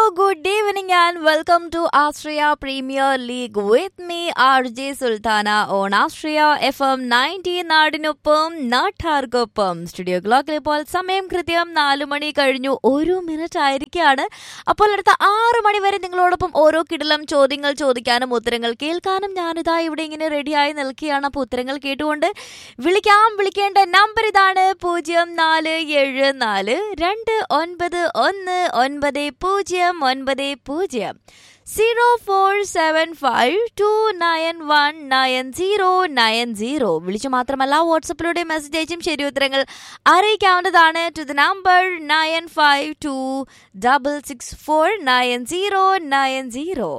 good evening and welcome to Austria Premier League with me RJ Sultana on Austria FM 90 നാടിനൊപ്പം നാട്ടാർക്കൊപ്പം. Studio ക്ലോക്കിൽ ഇപ്പോൾ സമയം കൃത്യം 4 മണി കഴിഞ്ഞു 1 മിനിറ്റ് ആയിരിക്കുകയാണ്. അപ്പോൾ അടുത്ത 6 മണി വരെ നിങ്ങളോടൊപ്പം ഓരോ കിടിലം ചോദ്യങ്ങൾ ചോദിക്കാനും ഉത്തരങ്ങൾ കേൾക്കാനും ഞാനിതാ ഇവിടെ ഇങ്ങനെ റെഡിയായി നിൽക്കുകയാണ്. അപ്പോൾ ഉത്തരങ്ങൾ കേട്ടുകൊണ്ട് വിളിക്കേണ്ട നമ്പർ ഇതാണ് 0474 2919090 0475291990 വിളിച്ചു മാത്രമല്ല വാട്സപ്പിലൂടെ മെസ്സേജ് അയച്ചും ശരി ഉത്തരങ്ങൾ അറിയിക്കാവുന്നതാണ്. To the number 9526649090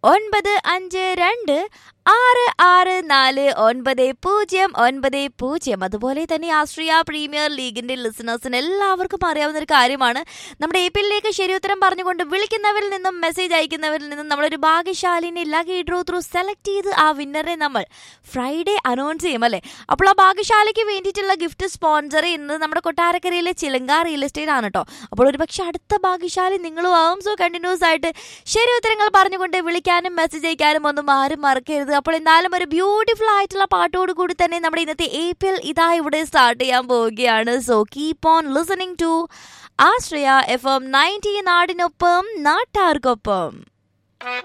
9526649090. അതുപോലെ തന്നെ ആസ്ട്രിയ പ്രീമിയർ ലീഗിന്റെ ലിസണേഴ്സിന് എല്ലാവർക്കും അറിയാവുന്ന ഒരു കാര്യമാണ്, നമ്മുടെ ഏപ്രിലേക്ക് ശരി ഉത്തരം പറഞ്ഞുകൊണ്ട് വിളിക്കുന്നവരിൽ നിന്നും മെസ്സേജ് അയക്കുന്നവരിൽ നിന്നും നമ്മളൊരു ഭാഗ്യശാലിനെ ലക്കി ഡ്രോ ത്രൂ സെലക്ട് ചെയ്ത് ആ വിന്നറെ നമ്മൾ ഫ്രൈഡേ അനൗൺസ് ചെയ്യും അല്ലേ. അപ്പോൾ ആ ഭാഗ്യശാലിക്ക് വേണ്ടിയിട്ടുള്ള ഗിഫ്റ്റ് സ്പോൺസർ ചെയ്യുന്നത് നമ്മുടെ കൊട്ടാരക്കരയിലെ ചിലങ്ക റിയൽ എസ്റ്റേറ്റ് ആണ് കേട്ടോ. അപ്പോൾ ഒരുപക്ഷെ അടുത്ത ഭാഗ്യശാലി നിങ്ങളും ആവും. സോ കണ്ടിന്യൂസ് ആയിട്ട് ശരി ഉത്തരങ്ങൾ പറഞ്ഞുകൊണ്ട് വിളിക്കാനും മെസ്സേജ് അയക്കാനും ഒന്നും ആരും മറക്കരുത്. അപ്പോൾ എന്തായാലും ഒരു ബ്യൂട്ടിഫുൾ ആയിട്ടുള്ള പാട്ടോട് കൂടി തന്നെ നമ്മുടെ ഇന്നത്തെ ഏപ്രിൽ ഇതാ ഇവിടെ സ്റ്റാർട്ട് ചെയ്യാൻ പോവുകയാണ്. So keep on listening to Austria FM 90 നാടിനൊപ്പം നാട്ടാർക്കൊപ്പം.